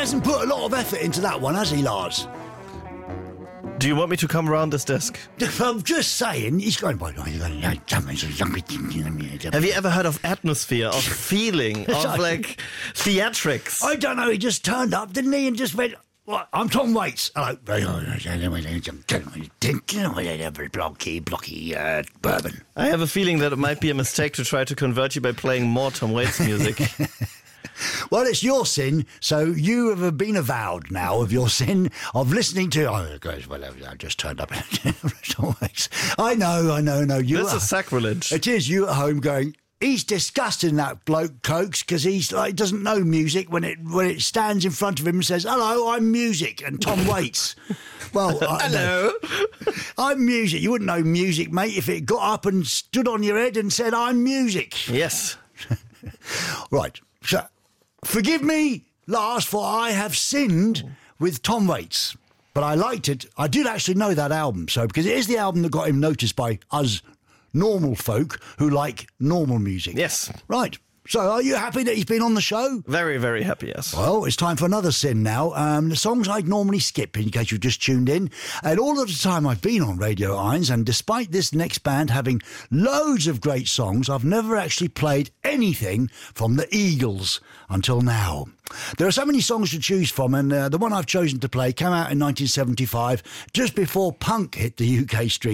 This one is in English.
hasn't put a lot of effort into that one, has he, Lars? Do you want me to come around this desk? I'm just saying, he's going... Have Have you ever heard of atmosphere, of feeling, of like theatrics? I don't know, he just turned up, didn't he, and just went... Well, I'm Tom Waits. Hello. Blocky bourbon. I have a feeling that it might be a mistake to try to convert you by playing more Tom Waits music. Well, it's your sin, so you have been avowed now of your sin of listening to... Oh, guys, well, I just turned up. Tom Waits. I know. This is sacrilege. It is, you at home going... He's disgusting, that bloke, Cokes, because he's like doesn't know music when it stands in front of him and says, "Hello, I'm music," and Tom Waits. Well, hello, I'm music. You wouldn't know music, mate, if it got up and stood on your head and said, "I'm music." Yes. Right. So, forgive me, Lars, for I have sinned with Tom Waits. But I liked it. I did actually know that album, so because it is the album that got him noticed by us normal folk who like normal music. Yes. Right. So are you happy that he's been on the show? Very, very happy, yes. Well, it's time for another sin now. The songs I'd normally skip, in case you've just tuned in. And all of the time I've been on Radio Irons, and despite this next band having loads of great songs, I've never actually played anything from the Eagles until now. There are so many songs to choose from, and the one I've chosen to play came out in 1975, just before punk hit the UK street.